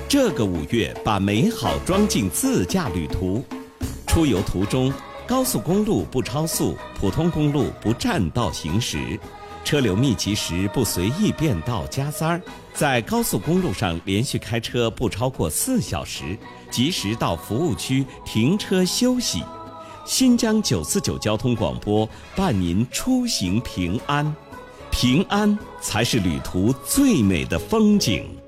这个5月，把美好装进自驾旅途。出游途中，高速公路不超速，普通公路不占道行驶，车流密集时不随意变道加塞儿。在高速公路上连续开车不超过4小时，及时到服务区停车休息。新疆949交通广播伴您出行平安，平安才是旅途最美的风景。